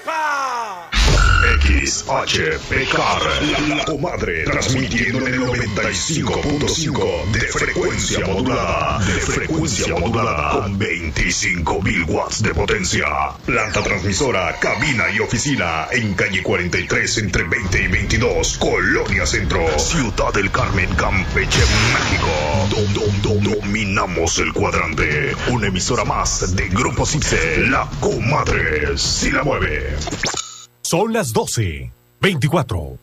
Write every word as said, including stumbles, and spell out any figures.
¡Epa! X H P K R, la, la comadre, transmitiendo en el noventa y cinco punto cinco de frecuencia modulada, de frecuencia modulada, con veinticinco mil watts de potencia. Planta transmisora, cabina y oficina, en calle cuarenta y tres, entre veinte y veintidós, Colonia Centro, Ciudad del Carmen, Campeche, México. Dom, dom, dom, dominamos el cuadrante. Una emisora más de Grupo Cipse, la comadre, si la mueve. Son las doce, veinticuatro.